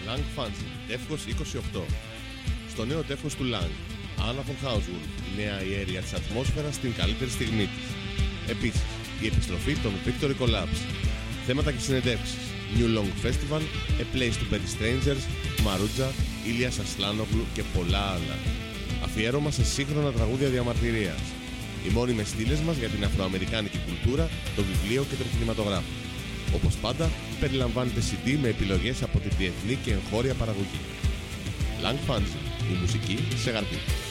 Lang Fanzine, τεύχος 28. Στο νέο τεύχος του Lang, Anna von Hauswolf, η νέα ιέρια της ατμόσφαιρας στην καλύτερη στιγμή της. Επίσης, η επιστροφή των Victory Collabs. Θέματα και συνεντεύξεις. New Long Festival, A Place to Bury Strangers, Maruja, Ilias Aslanoglu και πολλά άλλα. Αφιέρωμα σε σύγχρονα τραγούδια διαμαρτυρίας. Οι μόνιμες στήλες μας για την αφροαμερικάνικη κουλτούρα, το βιβλίο και τον κινηματογράφο. Όπως πάντα, περιλαμβάνεται CD με επιλογές από τη διεθνή και εγχώρια παραγωγή. Lang Fanzine, η μουσική σε γαρπή.